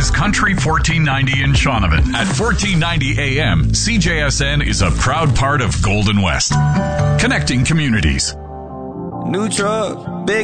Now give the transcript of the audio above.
is Country 1490 in Shaunavon. At 1490 AM, CJSN is a proud part of Golden West. Connecting communities. New truck, big